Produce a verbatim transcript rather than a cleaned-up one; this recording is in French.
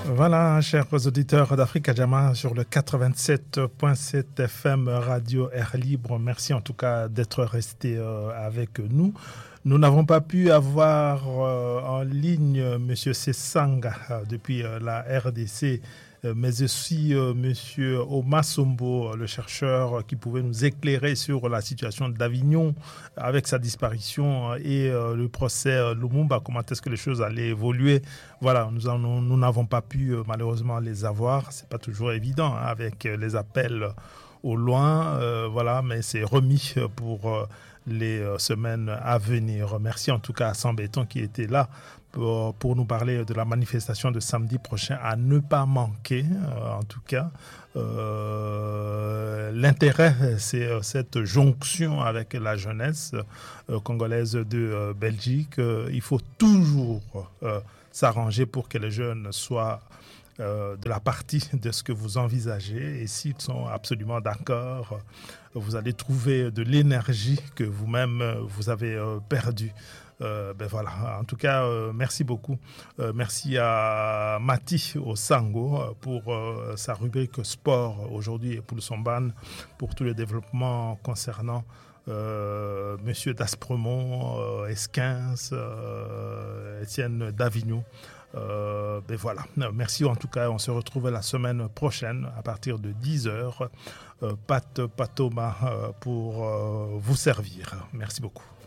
Voilà, chers auditeurs d'Africa Jama sur le quatre-vingt-sept point sept F M Radio Air Libre. Merci en tout cas d'être restés euh, avec nous. Nous n'avons pas pu avoir euh, en ligne M. Sessanga euh, depuis euh, la R D C, euh, mais aussi euh, M. Oma Sombo, le chercheur qui pouvait nous éclairer sur la situation d'Avignon avec sa disparition et euh, le procès euh, Lumumba, comment est-ce que les choses allaient évoluer. Voilà, nous, en, nous n'avons pas pu euh, malheureusement les avoir. C'est pas toujours évident hein, avec euh, les appels au loin, euh, voilà, mais c'est remis pour euh, les euh, semaines à venir. Merci en tout cas à Sambéton qui était là pour, pour nous parler de la manifestation de samedi prochain à ne pas manquer, euh, en tout cas. Euh, l'intérêt, c'est euh, cette jonction avec la jeunesse euh, congolaise de euh, Belgique. Euh, il faut toujours euh, s'arranger pour que les jeunes soient Euh, de la partie de ce que vous envisagez, et s'ils sont absolument d'accord, vous allez trouver de l'énergie que vous-même vous avez euh, perdue. Euh, ben voilà. En tout cas, euh, merci beaucoup. Euh, merci à Mati Osango pour euh, sa rubrique sport aujourd'hui et pour son ban pour tous les développements concernant euh, Monsieur Daspremont, euh, Esquins, euh, Étienne Davignon. Euh, ben voilà, merci en tout cas, on se retrouve la semaine prochaine à partir de dix heures, euh, Pat Patoma euh, pour euh, vous servir. Merci beaucoup.